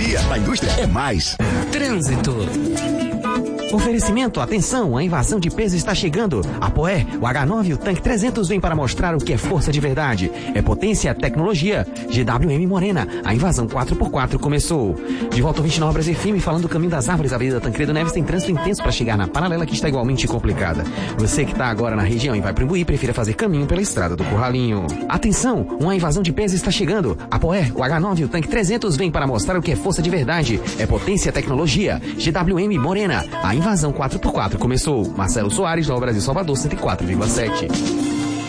tecnologia. Da indústria é mais. Trânsito. Oferecimento, atenção, a invasão de peso está chegando. Apoé, o H9 e o Tanque 300 vem para mostrar o que é força de verdade. É potência, tecnologia. GWM Morena, a invasão 4x4 começou. De volta ao 29 Obras e FM, falando do caminho das árvores, a Avenida Tancredo Neves tem trânsito intenso para chegar na paralela, que está igualmente complicada. Você que está agora na região e vai para o Imbuí, prefira fazer caminho pela estrada do Curralinho. Atenção, uma invasão de peso está chegando. Apoé, o H9 e o Tanque 300 vem para mostrar o que é força de verdade. É potência, tecnologia. GWM Morena, a invasão 4x4 começou. Marcelo Soares, Nova Brasil Salvador, 104,7.